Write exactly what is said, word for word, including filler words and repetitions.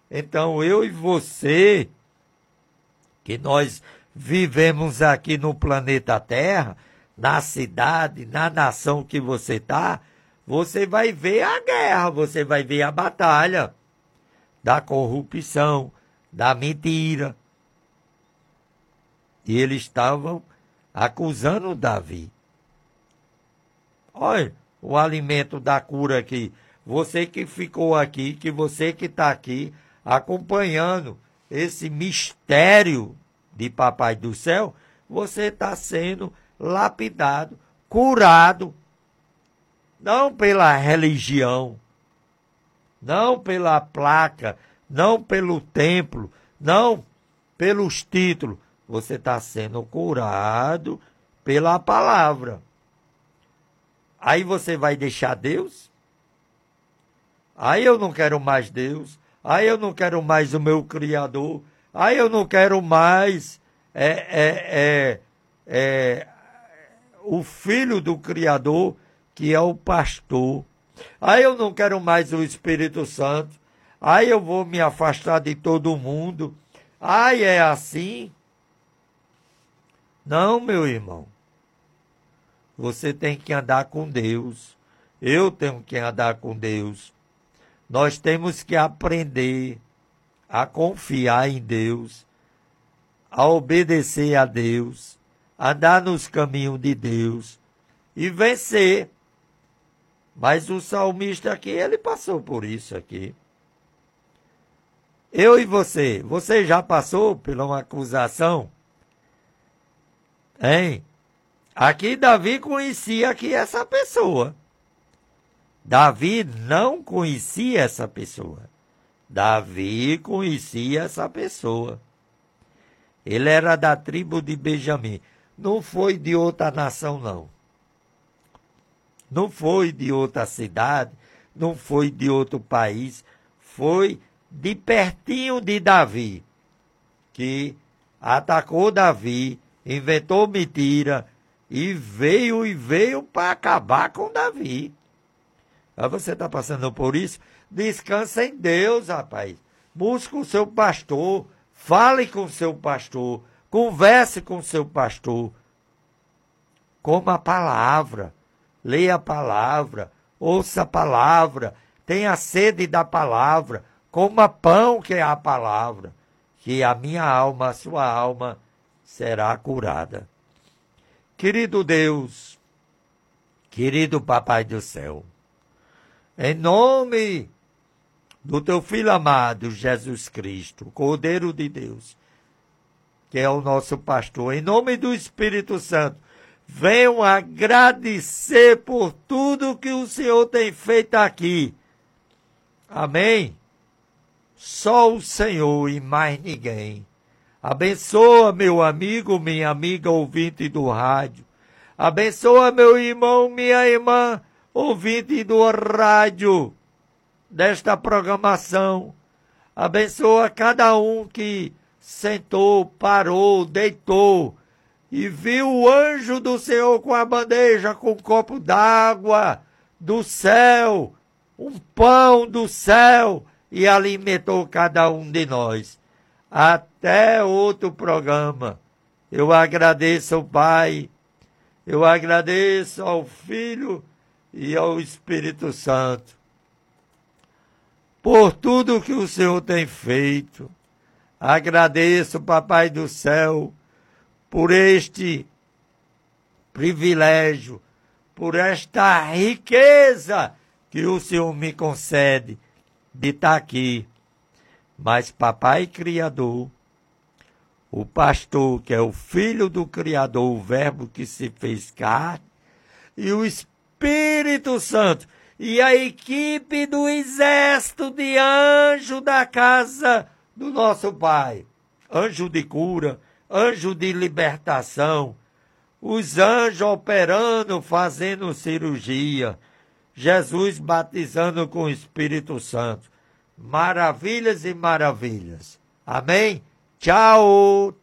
Então eu e você, que nós vivemos aqui no planeta Terra, na cidade, na nação que você está, você vai ver a guerra, você vai ver a batalha da corrupção, da mentira. E eles estavam acusando Davi. Olha, o alimento da cura aqui. Você que ficou aqui, que você que está aqui acompanhando esse mistério de Papai do Céu, você está sendo lapidado, curado, não pela religião, não pela placa, não pelo templo, não pelos títulos. Você está sendo curado pela palavra. Aí você vai deixar Deus? Aí eu não quero mais Deus. Aí eu não quero mais o meu Criador. Aí eu não quero mais é, é, é, é, o Filho do Criador, que é o pastor. Aí eu não quero mais o Espírito Santo. Aí eu vou me afastar de todo mundo. Aí é assim? Não, meu irmão. Você tem que andar com Deus. Eu tenho que andar com Deus. Nós temos que aprender a confiar em Deus, a obedecer a Deus, andar nos caminhos de Deus e vencer. Mas o salmista aqui, ele passou por isso aqui. Eu e você, você já passou por uma acusação? Hein? Aqui Davi conhecia aqui essa pessoa. Davi não conhecia essa pessoa. Davi conhecia essa pessoa. Ele era da tribo de Benjamim. Não foi de outra nação, não. Não foi de outra cidade, não foi de outro país. Foi de pertinho de Davi, que atacou Davi, inventou mentira e veio e veio para acabar com Davi. Aí você está passando por isso? Descansa em Deus, rapaz. Busque o seu pastor, fale com o seu pastor, converse com o seu pastor. Coma a palavra, leia a palavra, ouça a palavra, tenha sede da palavra, coma pão que é a palavra, que a minha alma, a sua alma, será curada. Querido Deus, querido Papai do Céu, em nome do teu Filho amado, Jesus Cristo, Cordeiro de Deus, que é o nosso pastor, em nome do Espírito Santo, venham agradecer por tudo que o Senhor tem feito aqui. Amém? Só o Senhor e mais ninguém. Abençoa meu amigo, minha amiga ouvinte do rádio. Abençoa meu irmão, minha irmã, ouvinte do rádio, desta programação. Abençoa cada um que sentou, parou, deitou e viu o anjo do Senhor com a bandeja, com um copo d'água do céu, um pão do céu, e alimentou cada um de nós. Até outro programa. Eu agradeço ao Pai, eu agradeço ao Filho e ao Espírito Santo por tudo que o Senhor tem feito. Agradeço, Papai do Céu, por este privilégio, por esta riqueza que o Senhor me concede de estar aqui. Mas Papai Criador, o pastor que é o Filho do Criador, o Verbo que se fez carne, e o Espírito Santo, e a equipe do exército de anjo da casa do nosso Pai, anjo de cura, anjo de libertação, os anjos operando, fazendo cirurgia, Jesus batizando com o Espírito Santo. Maravilhas e maravilhas. Amém? Tchau!